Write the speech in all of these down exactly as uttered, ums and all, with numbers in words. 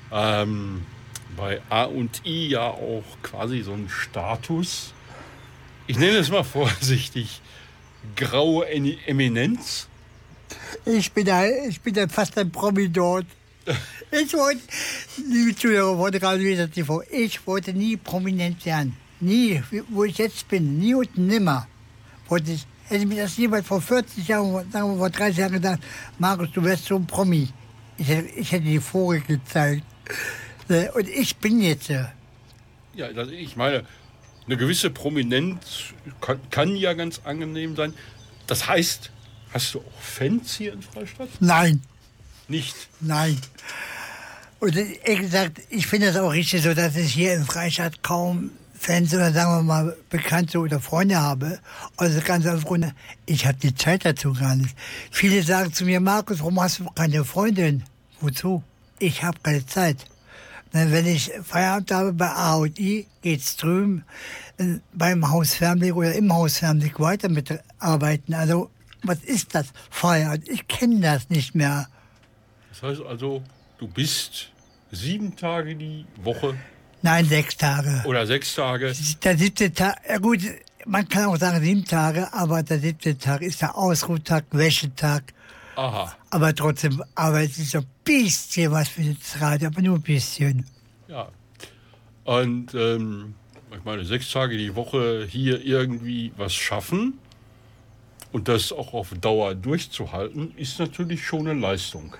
ähm, bei A und I ja auch quasi so ein Status. Ich nenne es mal vorsichtig, graue Eni- Eminenz. Ich bin, ein, ich bin ein, fast ein Promi dort. Ich wollte, liebe Zuhörer, wollte gerade wieder T V, ich wollte nie prominent werden. Nie, wo ich jetzt bin, nie und nimmer. Wollte ich, hätte mir das jemand vor vierzig Jahren, sagen wir vor dreißig Jahren gedacht, Markus, du wärst so ein Promi. Ich hätte, ich hätte die Vogel gezeigt. Und ich bin jetzt. Ja, also ich meine, eine gewisse Prominenz kann, kann ja ganz angenehm sein. Das heißt, hast du auch Fans hier in Freistadt? Nein. Nicht? Nein. Und ehrlich gesagt, ich finde das auch richtig so, dass ich hier in Freistadt kaum Fans oder sagen wir mal Bekannte oder Freunde habe. Also ganz aufgrund, ich habe die Zeit dazu gar nicht. Viele sagen zu mir, Markus, warum hast du keine Freundin? Wozu? Ich habe keine Zeit. Wenn ich Feierabend habe bei A und I, geht's drüben beim Hausfernblick oder im Hausfernblick weiter mitarbeiten. Also, was ist das? Feierabend? Ich kenne das nicht mehr. Das heißt also, du bist sieben Tage die Woche? Nein, sechs Tage. Oder sechs Tage? Der siebte Tag, ja gut, man kann auch sagen sieben Tage, aber der siebte Tag ist der Ausruhtag, Wäschetag. Aha. Aber trotzdem, aber es ist so ein bisschen was für das Radio, aber nur ein bisschen. Ja. Und ähm, ich meine, sechs Tage die Woche hier irgendwie was schaffen und das auch auf Dauer durchzuhalten, ist natürlich schon eine Leistung.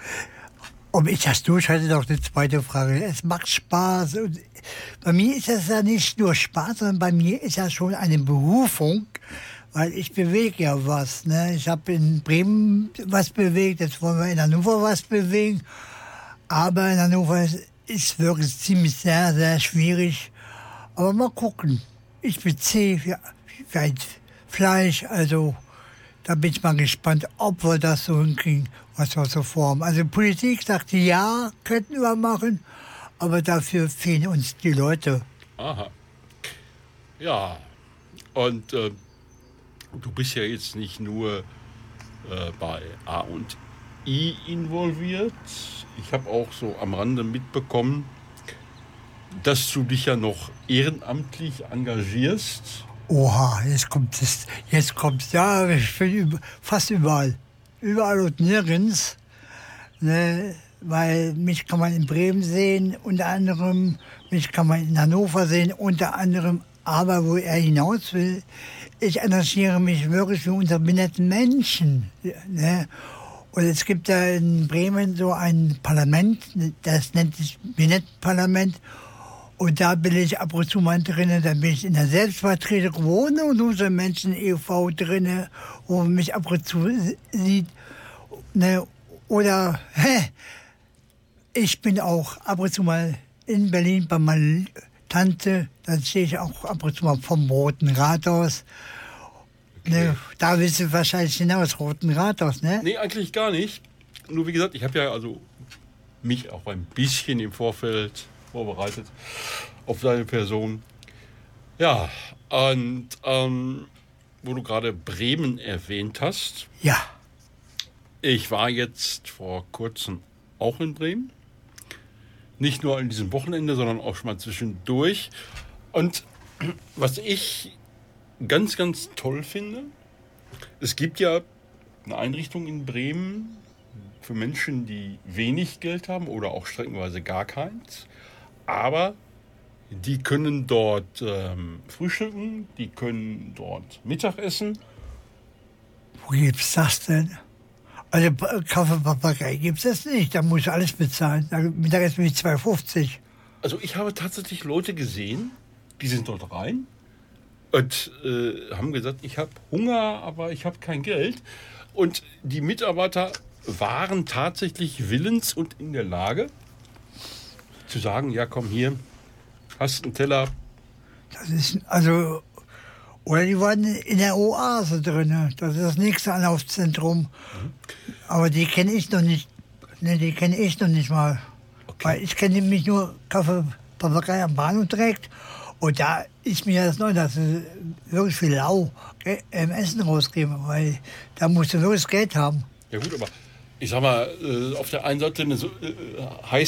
Ob ich das durchhalte, doch eine zweite Frage. Es macht Spaß. Und bei mir ist das ja nicht nur Spaß, sondern bei mir ist das schon eine Berufung, weil ich bewege ja was. Ne? Ich habe in Bremen was bewegt, jetzt wollen wir in Hannover was bewegen. Aber in Hannover ist, ist wirklich ziemlich sehr, sehr schwierig. Aber mal gucken. Ich bin zäh für, für ein Fleisch, also da bin ich mal gespannt, ob wir das so hinkriegen, was wir so vorhaben. Also Politik sagte, ja, könnten wir machen, aber dafür fehlen uns die Leute. Aha. Ja, und äh, du bist ja jetzt nicht nur äh, bei A und I involviert. Ich habe auch so am Rande mitbekommen, dass du dich ja noch ehrenamtlich engagierst. Oha, jetzt kommt es, jetzt kommt es. Ja, ich bin über, fast überall. Überall und nirgends. Ne, weil mich kann man in Bremen sehen, unter anderem. Mich kann man in Hannover sehen, unter anderem. Aber wo er hinaus will, ich engagiere mich wirklich für unsere behinderten Menschen. Ne? Und es gibt ja in Bremen so ein Parlament, das nennt sich Behindertenparlament. Und da bin ich ab und zu mal drin, da bin ich in der Selbstvertretung wohne und unsere Menschen e V drin, wo man mich ab und zu sieht. Ne? Oder hä, ich bin auch ab und zu mal in Berlin bei meiner Tante, da stehe ich auch ab und zu mal vom Roten Rathaus. Okay. Ne? Da willst du wahrscheinlich hinaus, Roten Rathaus, ne? Nee, eigentlich gar nicht. Nur wie gesagt, ich habe ja also mich auch ein bisschen im Vorfeld vorbereitet auf deine Person. Ja, und ähm, wo du gerade Bremen erwähnt hast. Ja. Ich war jetzt vor kurzem auch in Bremen. Nicht nur an diesem Wochenende, sondern auch schon mal zwischendurch. Und was ich ganz, ganz toll finde, es gibt ja eine Einrichtung in Bremen für Menschen, die wenig Geld haben oder auch streckenweise gar keins. Aber die können dort ähm, frühstücken, die können dort Mittag essen. Wo gibt's das denn? Also Kaffee Papagei gibt's das nicht, da muss ich alles bezahlen. Da, Mittagessen wie zwei fünfzig. Also ich habe tatsächlich Leute gesehen, die sind dort rein und äh, haben gesagt, ich habe Hunger, aber ich habe kein Geld. Und die Mitarbeiter waren tatsächlich willens und in der Lage, zu sagen, ja komm hier, hast einen Teller. Das ist, also, oder die waren in der Oase drin, das ist das nächste Anlaufzentrum. Mhm. Aber die kenne ich noch nicht, ne, die kenne ich noch nicht mal. Okay. Weil ich kenne nämlich nur Kaffee Papagei am Bahnhof direkt. Und da ist mir das neu, dass sie wirklich viel Lau im Essen rausgeben, weil da musst du wirklich Geld haben. Ja gut, aber ich sag mal, auf der einen Seite eine, heißt